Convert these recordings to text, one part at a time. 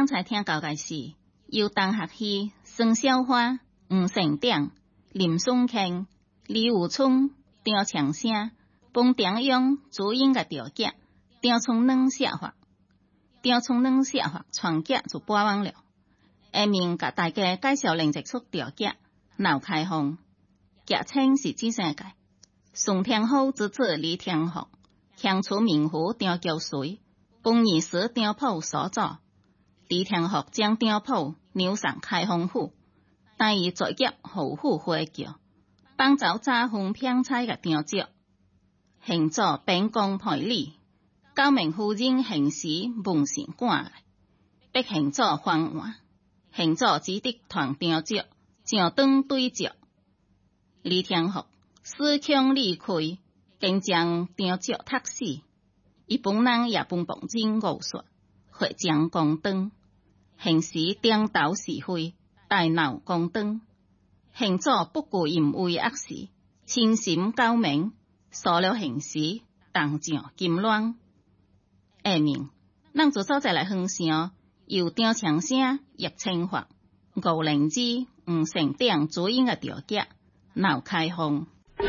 刚才聽到嘅是由東學戲孫小花、吳成鼎、林松慶、李武聰、張長生、馮鼎勇主演嘅調劇《張春暖寫法》。張春暖寫法全劇就播完了。下面甲大家介紹另一出調劇《鬧開放》，劇情是這樣嘅：宋天后之子李天福強娶名婦張橋水，幫兒子張溥所造。李天福將張溥扭上開封府，但伊作業後府回橋，幫走詐昏騙財嘅張叔，行咗秉公賠禮，高明夫人行事無善趕來，逼行咗還還，行咗只得團張叔，上當對照。李天福思強理虧，竟將張叔踢死。伊本人也幫旁人誤說，會將公燈，行事顛倒是非，大鬧公燈，行咗不顧淫穢惡事，清心高明，所了行事，當上金亂。下面，咱就所在來分享由張長生、葉清華、吳靈芝、吳成鼎主演嘅調劇《鬧開放》。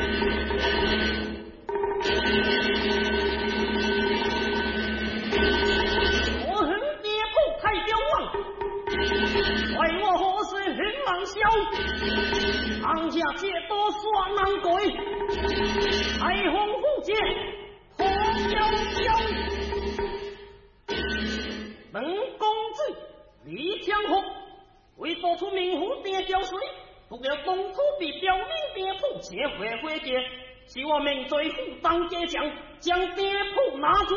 堂下皆多耍難鬼，開封府界何要本公子李天福為做出名戶點交水，不料東土比表明店鋪前回劫，希望命罪府當街將店鋪拿住，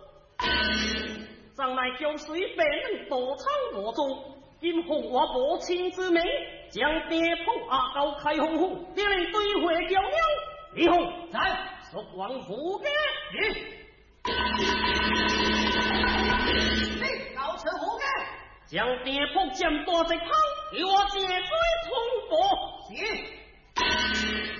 上來交水被人躲藏我中，今後我無親之命，將店鋪到開封府，別人對回交了，李紅在速往府嘅。你老臣府嘅，將店鋪佔多隻湯，給我解罪通報。是。